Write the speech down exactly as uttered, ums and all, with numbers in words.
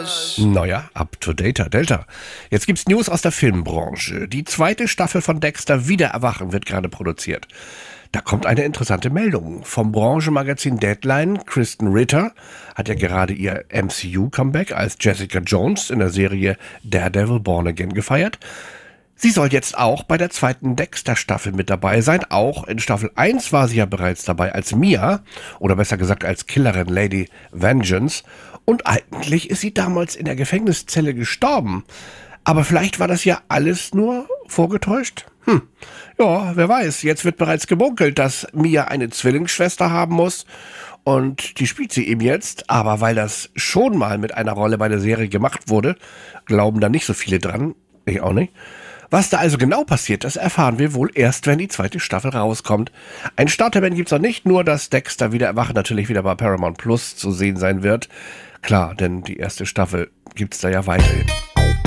Arsch. Naja, up to data, Delta. Jetzt gibt's News aus der Filmbranche. Die zweite Staffel von Dexter Wiedererwachen wird gerade produziert. Da kommt eine interessante Meldung. Vom Branchenmagazin Deadline, Kristen Ritter hat ja gerade ihr M C U-Comeback als Jessica Jones in der Serie Daredevil Born Again gefeiert. Sie soll jetzt auch bei der zweiten Dexter-Staffel mit dabei sein. Auch in Staffel eins war sie ja bereits dabei als Mia, oder besser gesagt als Killerin Lady Vengeance. Und eigentlich ist sie damals in der Gefängniszelle gestorben. Aber vielleicht war das ja alles nur vorgetäuscht? Hm, ja, wer weiß. Jetzt wird bereits gemunkelt, dass Mia eine Zwillingsschwester haben muss. Und die spielt sie eben jetzt. Aber weil das schon mal mit einer Rolle bei der Serie gemacht wurde, glauben da nicht so viele dran. Ich auch nicht. Was da also genau passiert, das erfahren wir wohl erst, wenn die zweite Staffel rauskommt. Ein Starterband gibt's noch nicht, nur dass Dexter Wiedererwachen natürlich wieder bei Paramount Plus zu sehen sein wird. Klar, denn die erste Staffel gibt's da ja weiterhin.